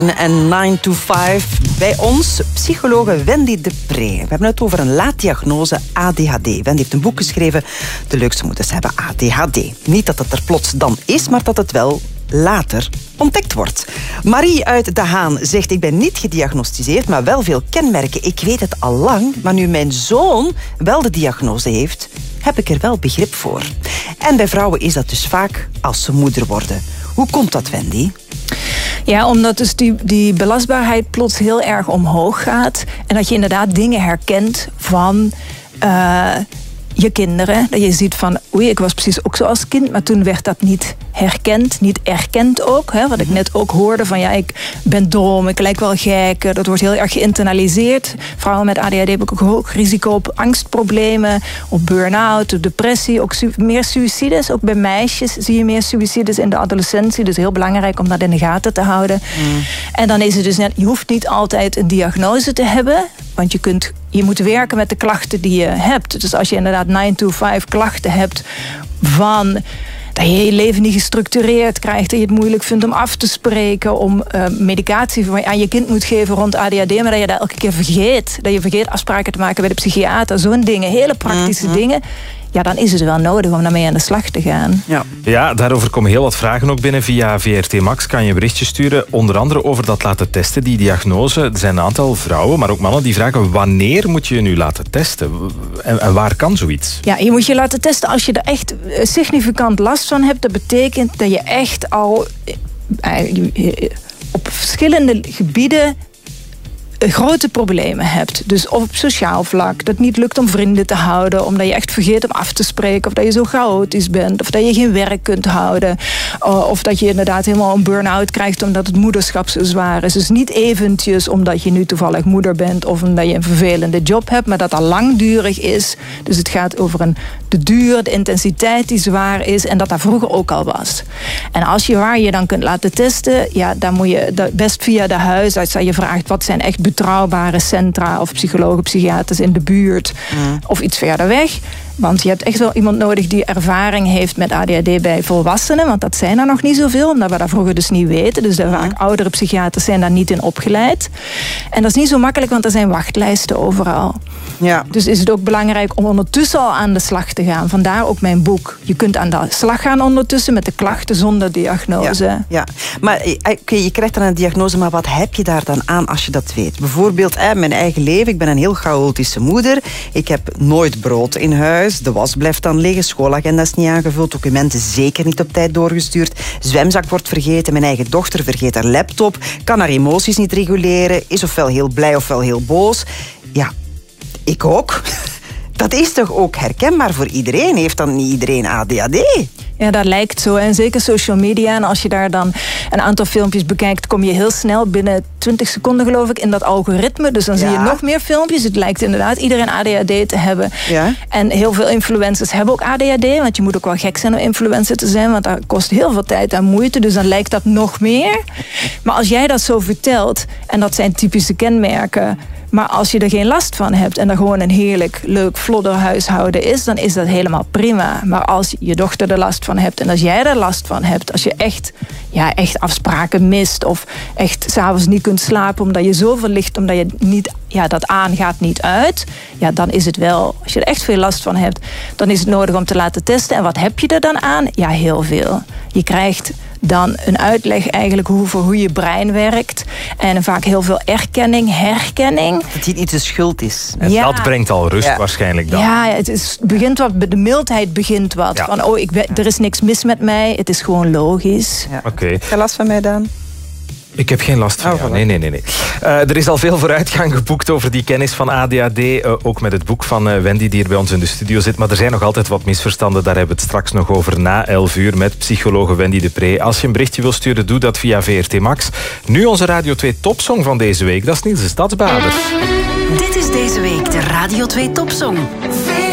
En 9 to 5 bij ons, psychologe Wendy de Pre. We hebben het over een laatdiagnose ADHD. Wendy heeft een boek geschreven, De leukste moeders hebben ADHD. Niet dat het er plots dan is, maar dat het wel later ontdekt wordt. Marie uit De Haan zegt, ik ben niet gediagnosticeerd, maar wel veel kenmerken. Ik weet het al lang, maar nu mijn zoon wel de diagnose heeft, heb ik er wel begrip voor. En bij vrouwen is dat dus vaak als ze moeder worden. Hoe komt dat, Wendy? Ja, omdat dus die belastbaarheid plots heel erg omhoog gaat. En dat je inderdaad dingen herkent van je kinderen. Dat je ziet van, oei, ik was precies ook zo als kind, maar toen werd dat niet herkend, niet erkend ook. Hè? Wat ik net ook hoorde van, ja, ik ben dom, ik lijk wel gek. Dat wordt heel erg geïnternaliseerd. Vrouwen met ADHD hebben ook een hoog risico op angstproblemen, op burn-out, op depressie, ook meer suïcides. Ook bij meisjes zie je meer suïcides in de adolescentie. Dus heel belangrijk om dat in de gaten te houden. En dan is het dus net, je hoeft niet altijd een diagnose te hebben, want je moet werken met de klachten die je hebt. Dus als je inderdaad 9 to 5 klachten hebt van dat je je leven niet gestructureerd krijgt, dat je het moeilijk vindt om af te spreken, om medicatie aan je kind moet geven rond ADHD, maar dat je dat elke keer vergeet. Dat je vergeet afspraken te maken bij de psychiater. Zo'n dingen, hele praktische dingen. Ja, dan is het wel nodig om daarmee aan de slag te gaan. Ja, daarover komen heel wat vragen ook binnen. Via VRT Max kan je een berichtje sturen. Onder andere over dat laten testen, die diagnose. Er zijn een aantal vrouwen, maar ook mannen die vragen, wanneer moet je je nu laten testen? En waar kan zoiets? Ja, je moet je laten testen als je er echt significant last van hebt. Dat betekent dat je echt al op verschillende gebieden grote problemen hebt. Dus of op sociaal vlak, dat het niet lukt om vrienden te houden, omdat je echt vergeet om af te spreken, of dat je zo chaotisch bent, of dat je geen werk kunt houden, of dat je inderdaad helemaal een burn-out krijgt omdat het moederschap zo zwaar is. Dus niet eventjes omdat je nu toevallig moeder bent of omdat je een vervelende job hebt, maar dat al langdurig is. Dus het gaat over de duur, de intensiteit die zwaar is en dat vroeger ook al was. En waar je dan kunt laten testen, ja, dan moet je best via de huisarts, dat je vraagt, wat zijn echt betrouwbare centra of psychologen, psychiaters in de buurt of iets verder weg. Want je hebt echt wel iemand nodig die ervaring heeft met ADHD bij volwassenen, want dat zijn er nog niet zoveel, omdat we dat vroeger dus niet weten. Dus vaak oudere psychiaters zijn daar niet in opgeleid. En dat is niet zo makkelijk, want er zijn wachtlijsten overal. Ja. Dus is het ook belangrijk om ondertussen al aan de slag te gaan. Vandaar ook mijn boek. Je kunt aan de slag gaan ondertussen met de klachten zonder diagnose. Ja. Maar je krijgt dan een diagnose, maar wat heb je daar dan aan als je dat weet? Bijvoorbeeld mijn eigen leven. Ik ben een heel chaotische moeder. Ik heb nooit brood in huis. De was blijft dan liggen. Schoolagenda is niet aangevuld. Documenten zeker niet op tijd doorgestuurd. Zwemzak wordt vergeten. Mijn eigen dochter vergeet haar laptop. Kan haar emoties niet reguleren. Is ofwel heel blij ofwel heel boos. Ja, ik ook. Dat is toch ook herkenbaar voor iedereen? Heeft dan niet iedereen ADHD? Ja, dat lijkt zo. En zeker social media. En als je daar dan een aantal filmpjes bekijkt, kom je heel snel binnen 20 seconden, geloof ik, in dat algoritme. Dus dan zie je nog meer filmpjes. Het lijkt inderdaad iedereen ADHD te hebben. Ja. En heel veel influencers hebben ook ADHD. Want je moet ook wel gek zijn om influencer te zijn. Want dat kost heel veel tijd en moeite. Dus dan lijkt dat nog meer. Maar als jij dat zo vertelt, en dat zijn typische kenmerken, maar als je er geen last van hebt en er gewoon een heerlijk, leuk, vlodder huishouden is, dan is dat helemaal prima. Maar als je dochter er last van hebt en als jij er last van hebt, als je echt afspraken mist of echt 's avonds niet kunt slapen omdat je zoveel ligt, omdat je niet, dat aan gaat niet uit, dan is het wel, als je er echt veel last van hebt, dan is het nodig om te laten testen. En wat heb je er dan aan? Ja, heel veel. Je krijgt dan een uitleg eigenlijk over hoe je brein werkt. En vaak heel veel herkenning. Dat het niet de schuld is. En dat brengt al rust waarschijnlijk dan. Ja, begint wat, de mildheid begint wat. Ja. Van, er is niks mis met mij, het is gewoon logisch. Ja. Heb je last van mij dan? Ik heb geen last van jou. Nee. Er is al veel vooruitgang geboekt over die kennis van ADHD. Ook met het boek van Wendy die hier bij ons in de studio zit. Maar er zijn nog altijd wat misverstanden. Daar hebben we het straks nog over na 11 uur met psychologe Wendy de Pre. Als je een berichtje wil sturen, doe dat via VRT Max. Nu onze Radio 2 topsong van deze week. Dat is Niels de Stadsbader. Dit is deze week de Radio 2 topsong.